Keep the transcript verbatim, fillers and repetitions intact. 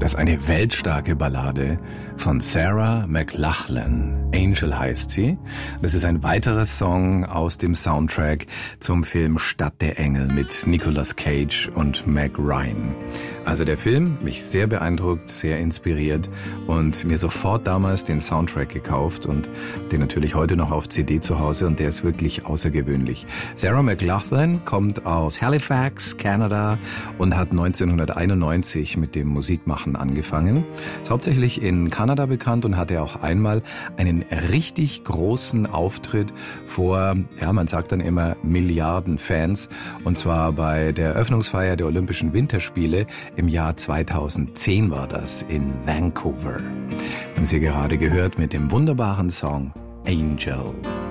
Das ist eine weltstarke Ballade von Sarah McLachlan. Angel heißt sie. Das ist ein weiterer Song aus dem Soundtrack zum Film Stadt der Engel mit Nicolas Cage und Meg Ryan. Also der Film, mich sehr beeindruckt, sehr inspiriert und mir sofort damals den Soundtrack gekauft und den natürlich heute noch auf C D zu Hause und der ist wirklich außergewöhnlich. Sarah McLachlan kommt aus Halifax, Kanada und hat neunzehnhunderteinundneunzig mit dem Musikmachen angefangen. Ist hauptsächlich in Kanada bekannt und hatte auch einmal einen richtig großen Auftritt vor, ja, man sagt dann immer Milliarden Fans und zwar bei der Eröffnungsfeier der Olympischen Winterspiele im Jahr zweitausendzehn war das in Vancouver. Wir haben sie gerade gehört mit dem wunderbaren Song Angel.